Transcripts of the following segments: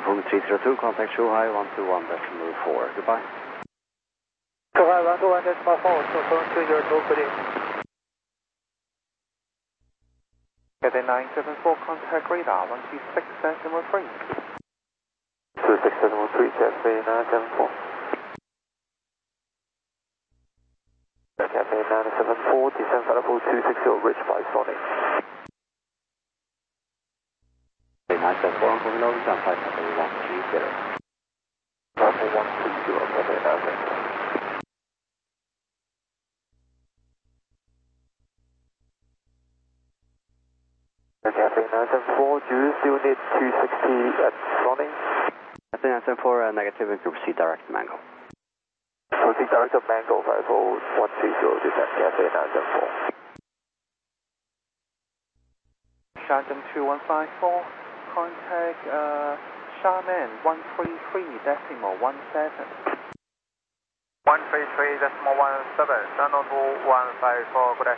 Room 302, contact Shuhai 121.4. Goodbye. Shuhai 121.4, confirm 302, good evening. Cathay 974, contact radar 126.3. 26.3, Cathay 974. Cathay 974, descend flight level 260, reach by Sonic. Cathay 974, coming over, jump flight level 130. Level 130, Cathay 974. Cathay 974, do you still need 260 at Sonic? Cathay 974, negative, and proceed direct to Mango. Proceed direct to Mango, level 130, descend Cathay 974. Shandong 2154, contact Xiamen 133.17. 133.17, Shandong 2154, good day.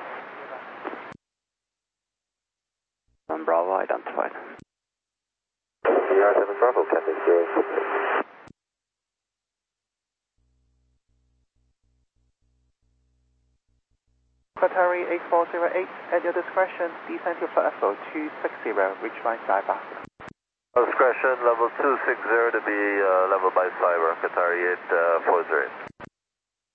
Bravo identified. Sierra 7 Bravo, Cathay 066. Qatari 8408, at your discretion, descend to flight level 260, reach by Cyber. Discretion level 260 to be level by Cyber, Qatari 840.